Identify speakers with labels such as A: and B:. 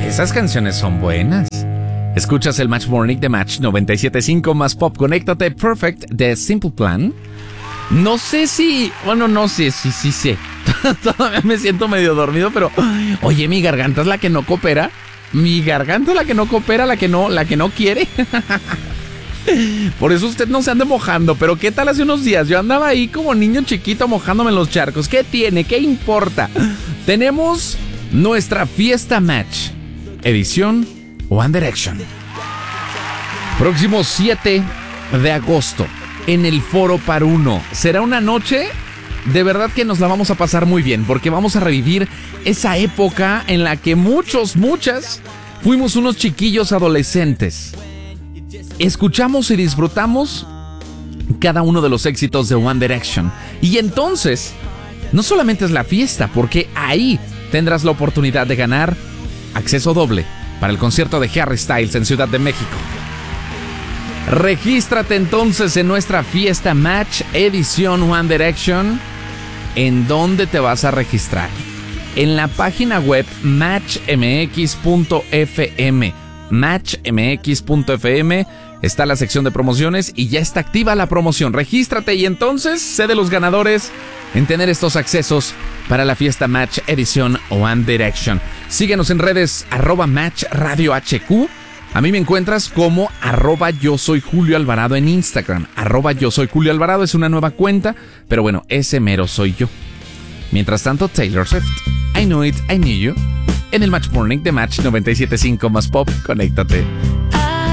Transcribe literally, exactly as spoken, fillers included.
A: esas canciones son buenas. Escuchas el Match Morning de Match noventa y siete punto cinco más Pop. Conéctate. Perfect de Simple Plan. No sé si... Bueno, no sé, sí, sí, sí. Todavía me siento medio dormido, pero... Oye, mi garganta es la que no coopera. Mi garganta es la que no coopera, la que no, la que no quiere. Por eso usted no se ande mojando. Pero ¿qué tal hace unos días? Yo andaba ahí como niño chiquito mojándome en los charcos. ¿Qué tiene? ¿Qué importa? Tenemos nuestra fiesta Match edición One Direction. Próximo siete de agosto en el Foro Paruno. Será una noche de verdad que nos la vamos a pasar muy bien, porque vamos a revivir esa época en la que muchos, muchas fuimos unos chiquillos adolescentes. Escuchamos y disfrutamos cada uno de los éxitos de One Direction. Y entonces, no solamente es la fiesta, porque ahí tendrás la oportunidad de ganar acceso doble para el concierto de Harry Styles en Ciudad de México. Regístrate entonces en nuestra fiesta Match edición One Direction. ¿En dónde te vas a registrar? En la página web match m x punto f m. match m x punto f m está la sección de promociones y ya está activa la promoción. Regístrate y entonces sé de los ganadores en tener estos accesos para la fiesta Match edición One Direction. Síguenos en redes arroba Match Radio H Q. A mí me encuentras como arroba yo soy Julio Alvarado en Instagram. Arroba yo soy Julio Alvarado es una nueva cuenta, pero bueno, ese mero soy yo. Mientras tanto, Taylor Swift, I Knew It, I Knew You, en el Match Morning de Match noventa y siete punto cinco más Pop. Conéctate.